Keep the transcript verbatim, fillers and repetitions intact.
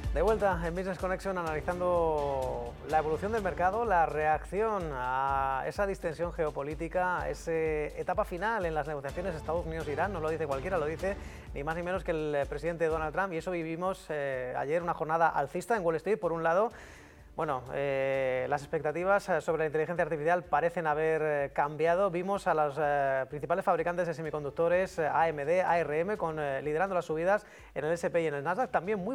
De vuelta en Business Connection analizando la evolución del mercado, la reacción a esa distensión geopolítica, esa etapa final en las negociaciones Estados Unidos-Irán, no lo dice cualquiera, lo dice ni más ni menos que el presidente Donald Trump, y eso vivimos eh, ayer una jornada alcista en Wall Street. Por un lado, bueno, eh, las expectativas sobre la inteligencia artificial parecen haber eh, cambiado. Vimos a los eh, principales fabricantes de semiconductores, eh, A M D, A R M, con, eh, liderando las subidas en el S and P y en el Nasdaq. También muy